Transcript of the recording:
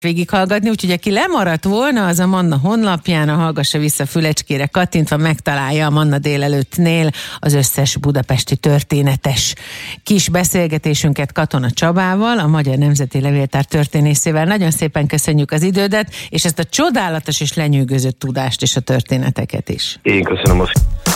végighallgatni, úgyhogy aki lemaradt volna, az a Manna honlapján, a hallgassa vissza fülecskére kattintva, megtalálja a Manna délelőttnél az összes budapesti történetes kis beszélgetésünket Katona Csabával, a Magyar Nemzeti Levéltár történészével. Nagyon szépen köszönjük az idődet, és ezt a csodálatos és lenyűgöző tudást és a történeteket is. Én köszönöm azt.